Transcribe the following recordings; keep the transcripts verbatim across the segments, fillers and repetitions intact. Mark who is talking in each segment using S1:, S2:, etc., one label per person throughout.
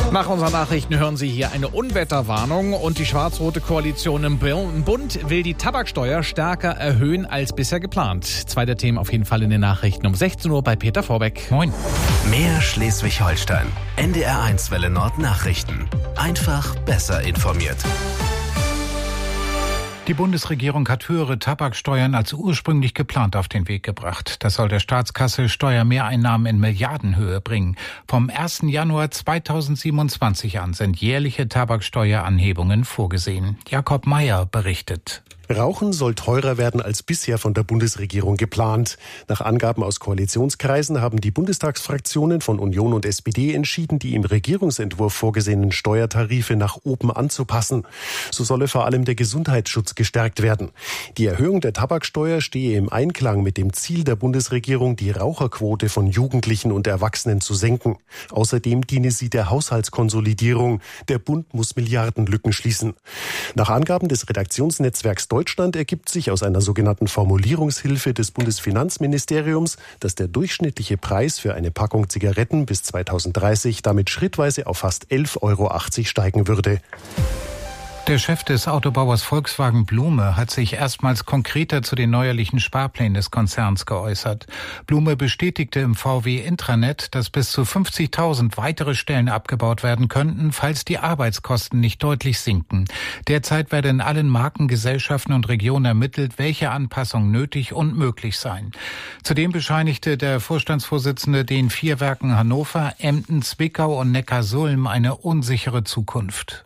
S1: Nach unseren Nachrichten hören Sie hier eine Unwetterwarnung und die schwarz-rote Koalition im Bund will die Tabaksteuer stärker erhöhen als bisher geplant. Zwei der Themen auf jeden Fall in den Nachrichten um sechzehn Uhr bei Peter Vorbeck. Moin.
S2: Mehr Schleswig-Holstein. N D R eins Welle Nord Nachrichten. Einfach besser informiert.
S3: Die Bundesregierung hat höhere Tabaksteuern als ursprünglich geplant auf den Weg gebracht. Das soll der Staatskasse Steuermehreinnahmen in Milliardenhöhe bringen. Vom ersten Januar zweitausendsiebenundzwanzig an sind jährliche Tabaksteueranhebungen vorgesehen. Jakob Mayer berichtet.
S4: Rauchen soll teurer werden als bisher von der Bundesregierung geplant. Nach Angaben aus Koalitionskreisen haben die Bundestagsfraktionen von Union und S P D entschieden, die im Regierungsentwurf vorgesehenen Steuertarife nach oben anzupassen. So solle vor allem der Gesundheitsschutz gestärkt werden. Die Erhöhung der Tabaksteuer stehe im Einklang mit dem Ziel der Bundesregierung, die Raucherquote von Jugendlichen und Erwachsenen zu senken. Außerdem diene sie der Haushaltskonsolidierung. Der Bund muss Milliardenlücken schließen. Nach Angaben des Redaktionsnetzwerks Deutschland ergibt sich aus einer sogenannten Formulierungshilfe des Bundesfinanzministeriums, dass der durchschnittliche Preis für eine Packung Zigaretten bis zweitausenddreißig damit schrittweise auf fast elf Euro achtzig steigen würde.
S3: Der Chef des Autobauers Volkswagen Blume hat sich erstmals konkreter zu den neuerlichen Sparplänen des Konzerns geäußert. Blume bestätigte im V W-Intranet, dass bis zu fünfzigtausend weitere Stellen abgebaut werden könnten, falls die Arbeitskosten nicht deutlich sinken. Derzeit werde in allen Markengesellschaften und Regionen ermittelt, welche Anpassungen nötig und möglich seien. Zudem bescheinigte der Vorstandsvorsitzende den vier Werken Hannover, Emden, Zwickau und Neckarsulm eine unsichere Zukunft.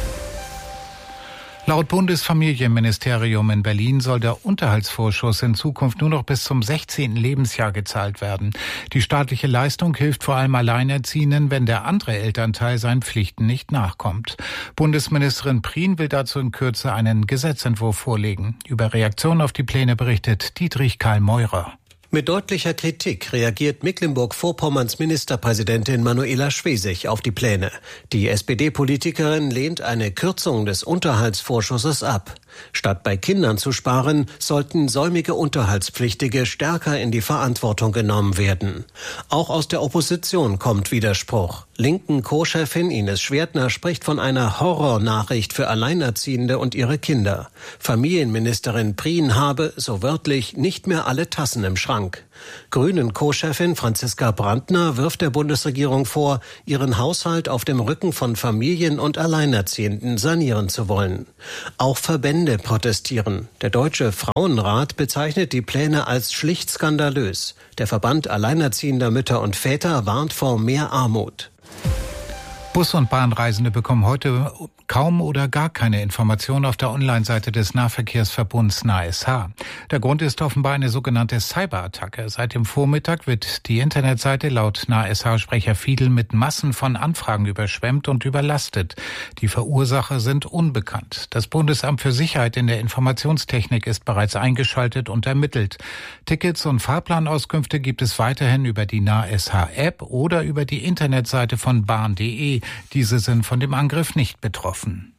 S3: Laut Bundesfamilienministerium in Berlin soll der Unterhaltsvorschuss in Zukunft nur noch bis zum sechzehnten Lebensjahr gezahlt werden. Die staatliche Leistung hilft vor allem Alleinerziehenden, wenn der andere Elternteil seinen Pflichten nicht nachkommt. Bundesministerin Prien will dazu in Kürze einen Gesetzentwurf vorlegen. Über Reaktionen auf die Pläne berichtet Dietrich Karl Meurer.
S5: Mit deutlicher Kritik reagiert Mecklenburg-Vorpommerns Ministerpräsidentin Manuela Schwesig auf die Pläne. Die S P D-Politikerin lehnt eine Kürzung des Unterhaltsvorschusses ab. Statt bei Kindern zu sparen, sollten säumige Unterhaltspflichtige stärker in die Verantwortung genommen werden. Auch aus der Opposition kommt Widerspruch. Linken Co-Chefin Ines Schwertner spricht von einer Horrornachricht für Alleinerziehende und ihre Kinder. Familienministerin Prien habe, so wörtlich, nicht mehr alle Tassen im Schrank. Grünen Co-Chefin Franziska Brandner wirft der Bundesregierung vor, ihren Haushalt auf dem Rücken von Familien und Alleinerziehenden sanieren zu wollen. Auch Verbände protestieren. Der Deutsche Frauenrat bezeichnet die Pläne als schlicht skandalös. Der Verband Alleinerziehender Mütter und Väter warnt vor mehr Armut.
S3: Bus- und Bahnreisende bekommen heute kaum oder gar keine Informationen auf der Online-Seite des Nahverkehrsverbunds N A S H. Der Grund ist offenbar eine sogenannte Cyberattacke. Seit dem Vormittag wird die Internetseite laut N A S H-Sprecher Fiedel mit Massen von Anfragen überschwemmt und überlastet. Die Verursacher sind unbekannt. Das Bundesamt für Sicherheit in der Informationstechnik ist bereits eingeschaltet und ermittelt. Tickets und Fahrplanauskünfte gibt es weiterhin über die N A S H-App oder über die Internetseite von bahn punkt de. Diese sind von dem Angriff nicht betroffen.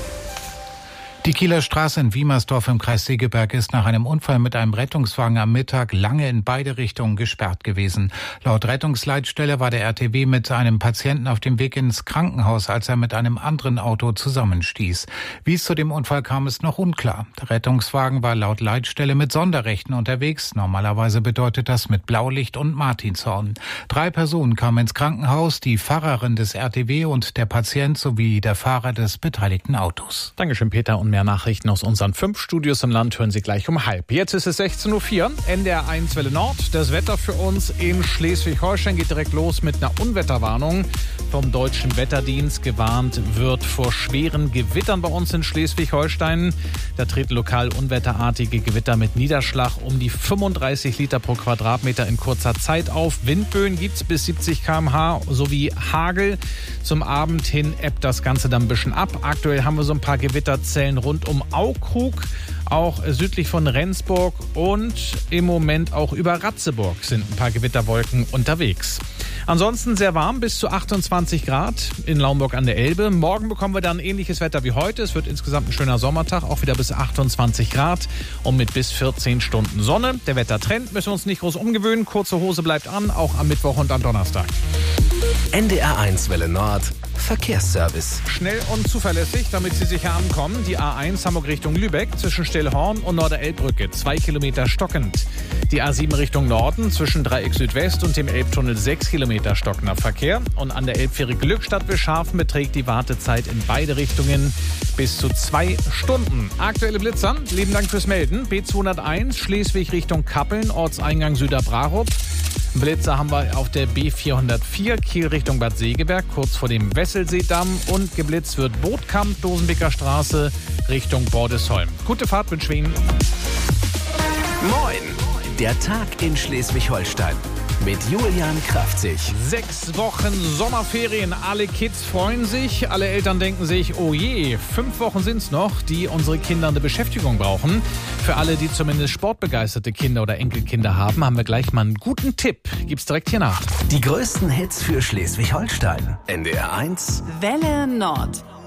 S3: Die Kieler Straße in Wiemersdorf im Kreis Segeberg ist nach einem Unfall mit einem Rettungswagen am Mittag lange in beide Richtungen gesperrt gewesen. Laut Rettungsleitstelle war der R T W mit einem Patienten auf dem Weg ins Krankenhaus, als er mit einem anderen Auto zusammenstieß. Wie es zu dem Unfall kam, ist noch unklar. Der Rettungswagen war laut Leitstelle mit Sonderrechten unterwegs. Normalerweise bedeutet das mit Blaulicht und Martinshorn. Drei Personen kamen ins Krankenhaus, die Fahrerin des R T W und der Patient sowie der Fahrer des beteiligten Autos.
S1: Dankeschön, Peter. Und mehr Nachrichten aus unseren fünf Studios im Land hören Sie gleich um halb. Jetzt ist es sechzehn Uhr vier, N D R eins Welle Nord. Das Wetter für uns in Schleswig-Holstein geht direkt los mit einer Unwetterwarnung. Vom Deutschen Wetterdienst gewarnt wird vor schweren Gewittern bei uns in Schleswig-Holstein. Da treten lokal unwetterartige Gewitter mit Niederschlag um die fünfunddreißig Liter pro Quadratmeter in kurzer Zeit auf. Windböen gibt es bis siebzig Kilometer pro Stunde sowie Hagel. Zum Abend hin ebbt das Ganze dann ein bisschen ab. Aktuell haben wir so ein paar Gewitterzellen rund um Aukrug, auch südlich von Rendsburg und im Moment auch über Ratzeburg sind ein paar Gewitterwolken unterwegs. Ansonsten sehr warm, bis zu achtundzwanzig Grad in Laumburg an der Elbe. Morgen bekommen wir dann ähnliches Wetter wie heute. Es wird insgesamt ein schöner Sommertag, auch wieder bis achtundzwanzig Grad und mit bis vierzehn Stunden Sonne. Der Wettertrend müssen wir uns nicht groß umgewöhnen. Kurze Hose bleibt an, auch am Mittwoch und am Donnerstag.
S2: N D R eins Welle Nord. Verkehrsservice.
S1: Schnell und zuverlässig, damit Sie sicher ankommen. Die A eins Hamburg Richtung Lübeck zwischen Stillhorn und Norderelbbrücke. Zwei Kilometer stockend. Die A sieben Richtung Norden zwischen Dreieck Südwest und dem Elbtunnel sechs Kilometer stockender Verkehr. Und an der Elbfähre Glückstadt-Wilschafen beträgt die Wartezeit in beide Richtungen bis zu zwei Stunden. Aktuelle Blitzer, lieben Dank fürs Melden. B zweihunderteins Schleswig Richtung Kappeln, Ortseingang Süderbrarup. Blitzer haben wir auf der B vierhundertvier Kiel Richtung Bad Segeberg, kurz vor dem Wesselseedamm. Und geblitzt wird Bootkamp, Dosenbeker Straße Richtung Bordesholm. Gute Fahrt wünschen wir Ihnen.
S2: Moin! Der Tag in Schleswig-Holstein mit Julian Kraftzig.
S1: Sechs Wochen Sommerferien. Alle Kids freuen sich. Alle Eltern denken sich, oh je, fünf Wochen sind's noch, die unsere Kinder eine Beschäftigung brauchen. Für alle, die zumindest sportbegeisterte Kinder oder Enkelkinder haben, haben wir gleich mal einen guten Tipp. Gibt's direkt hier nach.
S2: Die größten Hits für Schleswig-Holstein. N D R eins
S6: Welle Nord.